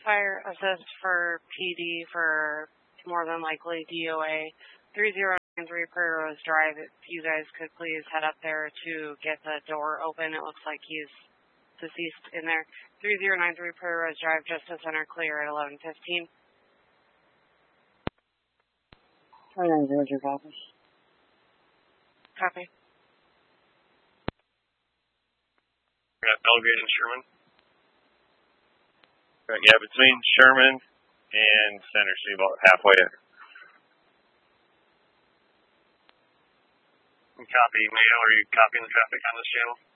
fire assist for PD for more than likely DOA. 3093 Prairie Rose Drive. If you guys could please head up there to get the door open. It looks like he's deceased in there. 3093 Prairie Rose Drive, Justice Center, clear at 11:15. 2900 copy. Copy. We got Belgrade and Sherman. Right, yeah, between Sherman and Center, so about halfway there. Copy. Mayo, are you copying the traffic on this channel?